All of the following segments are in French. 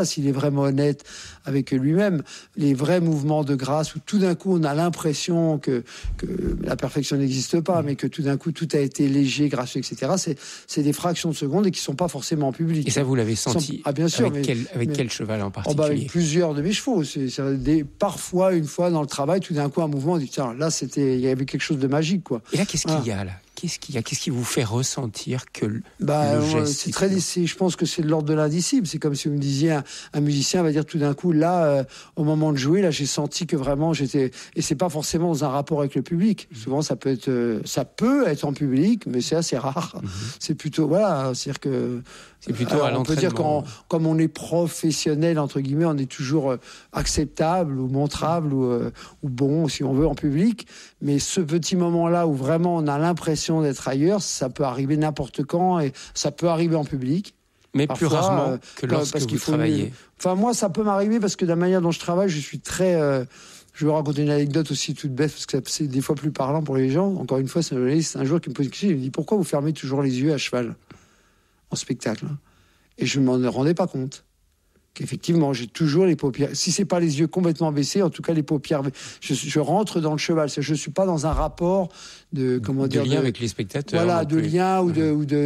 S'il est vraiment honnête avec lui-même, les vrais mouvements de grâce où tout d'un coup on a l'impression que la perfection n'existe pas, mais que tout d'un coup tout a été léger, gracieux, etc. C'est des fractions de secondes et qui sont pas forcément en public. Et ça, vous l'avez senti? Ah bien sûr. Avec quel cheval en particulier? Avec plusieurs de mes chevaux. Parfois, une fois dans le travail, tout d'un coup un mouvement, on dit tiens, là il y avait quelque chose de magique, quoi. Et là, qu'est-ce qu'il y a là? Qu'est-ce qui vous fait ressentir que le geste... C'est très, je pense que c'est de l'ordre de l'indicible. C'est comme si vous me disiez, un musicien va dire tout d'un coup, là, au moment de jouer, là, j'ai senti que vraiment j'étais... Et c'est pas forcément dans un rapport avec le public. Souvent, ça peut être en public, mais c'est assez rare. C'est plutôt, voilà, c'est-à-dire que... C'est plutôt à l'entraînement. On peut dire comme on est professionnel, entre guillemets, on est toujours acceptable ou montrable ou bon, si on veut, en public. Mais ce petit moment-là où vraiment on a l'impression d'être ailleurs, ça peut arriver n'importe quand et ça peut arriver en public. Mais parfois, plus rarement que lorsque vous travaillez. Enfin, moi, ça peut m'arriver parce que de la manière dont je travaille, je suis très... Je vais raconter une anecdote aussi toute bête parce que c'est des fois plus parlant pour les gens. Encore une fois, c'est un journaliste un jour qui me pose une question. Il me dit pourquoi vous fermez toujours les yeux à cheval en spectacle? Et je ne m'en rendais pas compte. Qu'effectivement, j'ai toujours les paupières. Si c'est pas les yeux complètement baissés, en tout cas les paupières. Je rentre dans le cheval. Je suis pas dans un rapport de lien avec les spectateurs. Voilà, de lien ou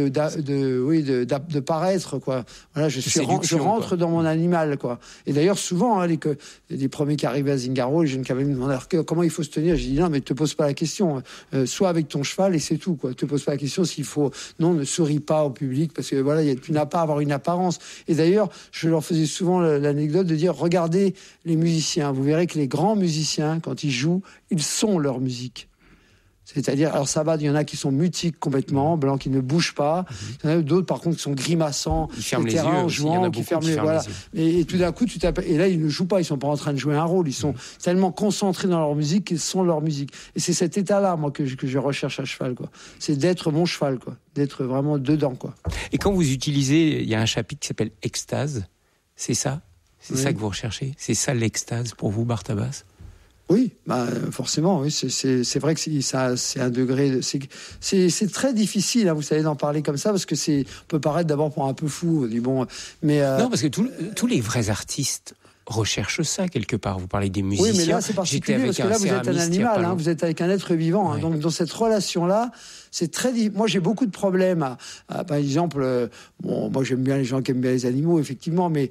de paraître, quoi. Voilà, je rentre dans mon animal, quoi. Et d'ailleurs, souvent, les premiers qui arrivaient à Zingaro, les jeunes qui avaient me demandé comment il faut se tenir. J'ai dit non, mais te pose pas la question. Sois avec ton cheval et c'est tout, quoi. Te pose pas la question s'il faut. Non, ne souris pas au public parce que voilà, tu n'as pas à avoir une apparence. Et d'ailleurs, je leur faisais souvent l'anecdote de dire regardez les musiciens, vous verrez que les grands musiciens, quand ils jouent, ils sont leur musique. C'est-à-dire, alors ça va, il y en a qui sont mutiques complètement, blancs qui ne bougent pas. Il y en a d'autres, par contre, qui sont grimaçants, ils ferment les yeux en jouant, qui ferment les yeux. Et tout d'un coup, et là, ils ne jouent pas, ils sont pas en train de jouer un rôle. Ils sont tellement concentrés dans leur musique qu'ils sont leur musique. Et c'est cet état-là, moi, que je recherche à cheval, quoi. C'est d'être mon cheval, quoi. D'être vraiment dedans, quoi. Et quand vous utilisez, il y a un chapitre qui s'appelle Extase. C'est ça? C'est ça que vous recherchez? C'est ça l'extase pour vous, Bartabas? Oui, forcément, oui. C'est vrai que c'est un degré. C'est très difficile, hein, vous savez, d'en parler comme ça parce que on peut paraître d'abord pour un peu fou. On dit bon, mais non, parce que tous les vrais artistes recherchent ça quelque part. Vous parlez des musiciens. Oui, mais là c'est particulier parce que là vous êtes un animal, hein, vous êtes avec un être vivant. Hein, donc dans cette relation-là, c'est très. Moi j'ai beaucoup de problèmes. Par exemple, moi j'aime bien les gens qui aiment bien les animaux, effectivement, mais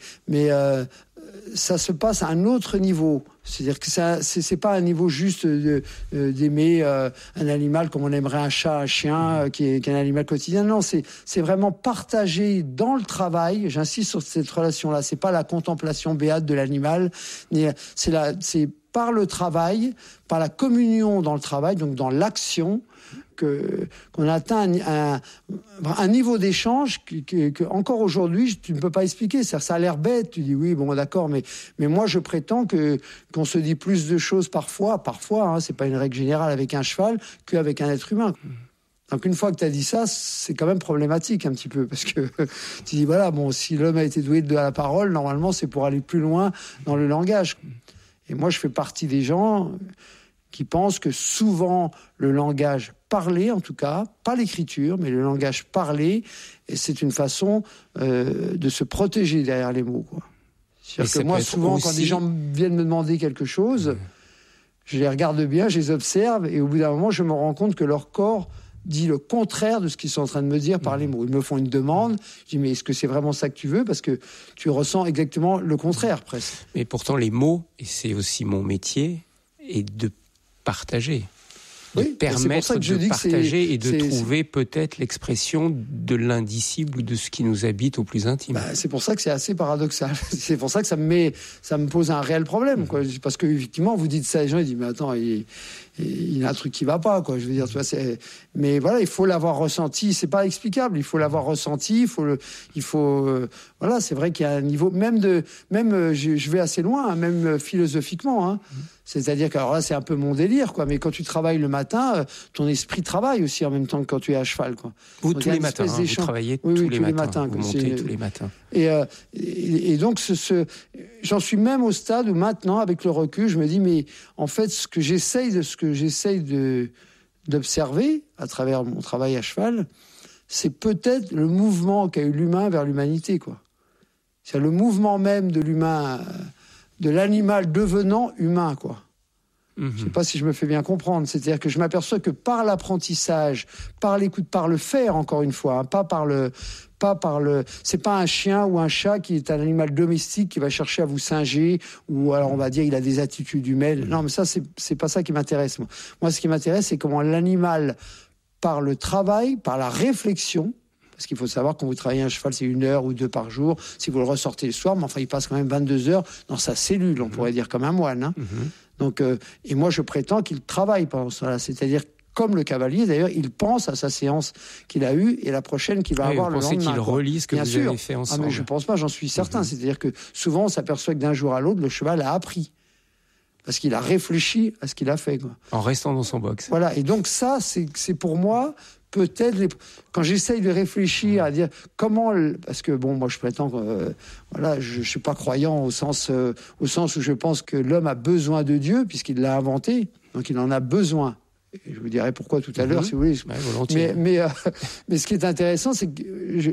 ça se passe à un autre niveau. C'est-à-dire que c'est pas un niveau juste d'aimer un animal comme on aimerait un chat, un chien, qui est un animal quotidien. Non, c'est vraiment partagé dans le travail. J'insiste sur cette relation-là. C'est pas la contemplation béate de l'animal. C'est par le travail, par la communion dans le travail, donc dans l'action, qu'on atteint un niveau d'échange que encore aujourd'hui tu ne peux pas expliquer. Ça a l'air bête, tu dis oui bon d'accord, mais moi je prétends qu'on se dit plus de choses parfois, hein, c'est pas une règle générale avec un cheval qu'avec un être humain. Donc une fois que tu as dit ça, c'est quand même problématique un petit peu parce que tu dis voilà bon, si l'homme a été doué de la parole, normalement c'est pour aller plus loin dans le langage. Et moi je fais partie des gens qui pensent que souvent le langage parlé, en tout cas, pas l'écriture, mais le langage parlé, et c'est une façon de se protéger derrière les mots, quoi. C'est-à-dire que moi, souvent, quand des gens viennent me demander quelque chose, je les regarde bien, je les observe, et au bout d'un moment, je me rends compte que leur corps dit le contraire de ce qu'ils sont en train de me dire par les mots. Ils me font une demande, je dis mais est-ce que c'est vraiment ça que tu veux? Parce que tu ressens exactement le contraire, presque. Mais pourtant, les mots, et c'est aussi mon métier, est de partager. De permettre de partager et de trouver peut-être l'expression de l'indicible ou de ce qui nous habite au plus intime. C'est pour ça que c'est assez paradoxal. C'est pour ça que ça me pose un réel problème, quoi. Parce que effectivement, vous dites ça, les gens ils disent mais attends, il y a un truc qui va pas, quoi. Je veux dire, tu vois, mais voilà, il faut l'avoir ressenti. C'est pas explicable. Il faut l'avoir ressenti. Voilà, c'est vrai qu'il y a un niveau, je vais assez loin, hein, même philosophiquement, hein. C'est-à-dire que alors là, c'est un peu mon délire, quoi. Mais quand tu travailles le matin, ton esprit travaille aussi en même temps que quand tu es à cheval, quoi. Vous, tous les matins, vous travaillez tous les matins. Vous montez tous les matins. Et donc, j'en suis même au stade où maintenant, avec le recul, je me dis, mais en fait, ce que j'essaye d'observer à travers mon travail à cheval, c'est peut-être le mouvement qu'a eu l'humain vers l'humanité, quoi. C'est le mouvement même de l'humain, de l'animal devenant humain, quoi. Je ne sais pas si je me fais bien comprendre. C'est-à-dire que je m'aperçois que par l'apprentissage, par l'écoute, par le faire, encore une fois, pas par le... C'est pas un chien ou un chat qui est un animal domestique qui va chercher à vous singer, ou alors on va dire il a des attitudes humaines. Non, mais ça, c'est pas ça qui m'intéresse. Moi, ce qui m'intéresse, c'est comment l'animal, par le travail, par la réflexion, parce qu'il faut savoir, quand vous travaillez un cheval, c'est 1 heure ou 2 par jour. Si vous le ressortez le soir, mais enfin, il passe quand même 22 heures dans sa cellule, on pourrait dire, comme un moine. Hein. Donc, et moi, je prétends qu'il travaille pendant ce temps-là. C'est-à-dire, comme le cavalier, d'ailleurs, il pense à sa séance qu'il a eue et la prochaine qu'il va avoir le lendemain. Vous pensez qu'il relit ce que vous avez fait ensemble? Mais je ne pense pas, j'en suis certain. C'est-à-dire que souvent, on s'aperçoit que d'un jour à l'autre, le cheval a appris. Parce qu'il a réfléchi à ce qu'il a fait, quoi. En restant dans son box. Voilà, et donc ça, c'est pour moi... Peut-être, quand j'essaye de réfléchir à dire comment... Parce que, bon, moi, je prétends que... voilà, je ne suis pas croyant au sens où je pense que l'homme a besoin de Dieu, puisqu'il l'a inventé. Donc, il en a besoin. Et je vous dirai pourquoi tout à l'heure, si vous voulez. Ouais, volontiers. Mais ce qui est intéressant, c'est que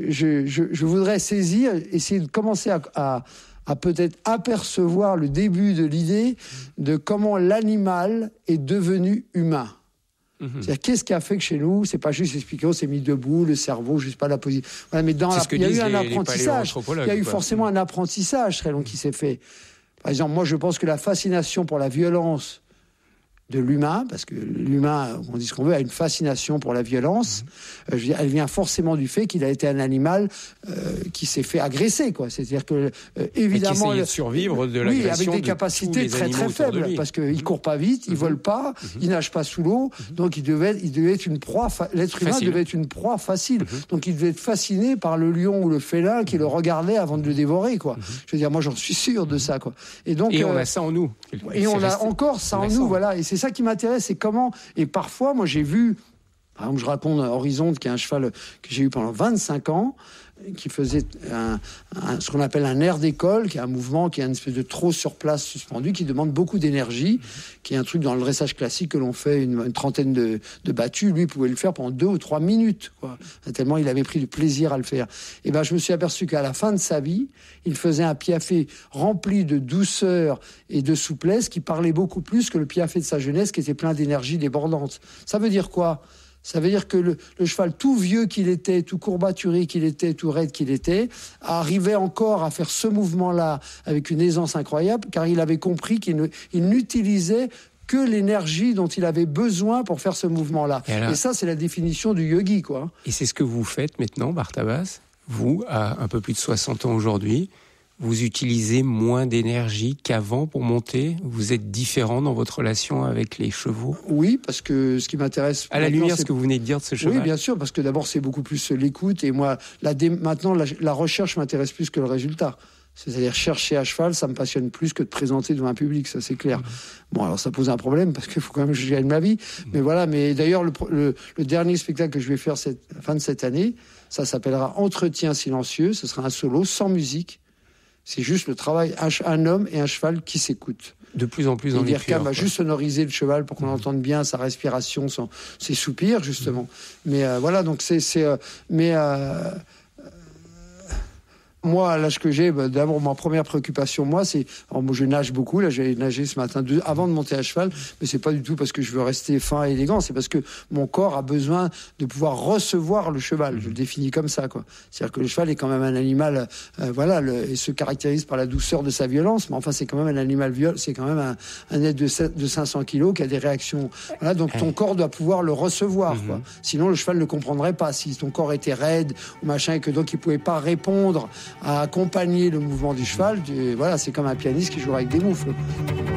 je voudrais saisir, essayer de commencer à peut-être apercevoir le début de l'idée de comment l'animal est devenu humain. C'est-à-dire, qu'est-ce qui a fait que chez nous, c'est pas juste expliquer, on s'est mis debout, le cerveau, juste pas la position. Voilà, mais il y a eu un apprentissage. Il y a eu forcément un apprentissage très long qui s'est fait. Par exemple, moi, je pense que la fascination pour la violence de l'humain, parce que l'humain, on dit ce qu'on veut, a une fascination pour la violence, je veux dire, elle vient forcément du fait qu'il a été un animal qui s'est fait agresser, quoi. C'est-à-dire que, évidemment... Et qui essayait de survivre de l'agression. Oui, avec des capacités très très faibles, parce qu'il court pas vite, il vole pas, il nage pas sous l'eau, donc il devait être une proie, l'être humain devait être une proie facile. Donc il devait être fasciné par le lion ou le félin qui le regardait avant de le dévorer, quoi. Je veux dire, moi j'en suis sûr de ça, quoi. Et donc... Et on a ça en nous. Et on a encore ça en nous, voilà. Et c'est ça qui m'intéresse, c'est comment... Et parfois, moi, j'ai vu... Par exemple, je raconte Horizonte, qui est un cheval que j'ai eu pendant 25 ans, qui faisait ce qu'on appelle un air d'école, qui est un mouvement, qui est une espèce de trot sur place suspendu, qui demande beaucoup d'énergie, qui est un truc dans le dressage classique que l'on fait une trentaine de battues. Lui, il pouvait le faire pendant 2 ou 3 minutes, quoi. Tellement il avait pris du plaisir à le faire. Et ben, je me suis aperçu qu'à la fin de sa vie, il faisait un piafé rempli de douceur et de souplesse, qui parlait beaucoup plus que le piafé de sa jeunesse, qui était plein d'énergie débordante. Ça veut dire quoi ? Ça veut dire que le cheval, tout vieux qu'il était, tout courbaturé qu'il était, tout raide qu'il était, arrivait encore à faire ce mouvement-là avec une aisance incroyable, car il avait compris qu'il n'utilisait que l'énergie dont il avait besoin pour faire ce mouvement-là. Et ça, c'est la définition du yogi, quoi. Et c'est ce que vous faites maintenant, Bartabas. Vous, à un peu plus de 60 ans aujourd'hui, vous utilisez moins d'énergie qu'avant pour monter. Vous êtes différent dans votre relation avec les chevaux. Oui, parce que ce qui m'intéresse... À la lumière, ce que vous venez de dire de ce cheval. Oui, bien sûr, parce que d'abord, c'est beaucoup plus l'écoute. Et moi, maintenant, la recherche m'intéresse plus que le résultat. C'est-à-dire, chercher à cheval, ça me passionne plus que de présenter devant un public, ça c'est clair. Bon, alors ça pose un problème, parce qu'il faut quand même que je gagne ma vie. Mais voilà, mais d'ailleurs, le dernier spectacle que je vais faire à la fin de cette année, ça s'appellera Entretien silencieux. Ce sera un solo, sans musique. C'est juste le travail, un homme et un cheval qui s'écoutent. De plus en plus dans les L'IRCAM va juste sonoriser le cheval pour qu'on entende bien sa respiration, ses soupirs, justement. Mais voilà, donc moi, à l'âge que j'ai, d'abord, ma première préoccupation, moi, c'est... Alors, moi, je nage beaucoup. Là, j'ai nagé ce matin avant de monter à cheval, mais c'est pas du tout parce que je veux rester fin et élégant, c'est parce que mon corps a besoin de pouvoir recevoir le cheval. Je le définis comme ça, quoi. C'est-à-dire que le cheval est quand même un animal, il se caractérise par la douceur de sa violence, mais enfin, c'est quand même un animal violent, c'est quand même un être de 500 kilos qui a des réactions. Voilà, donc ton corps doit pouvoir le recevoir, quoi. Sinon, le cheval ne comprendrait pas. Si ton corps était raide ou machin, et que donc il pouvait pas répondre à accompagner le mouvement du cheval, voilà, c'est comme un pianiste qui joue avec des moufles.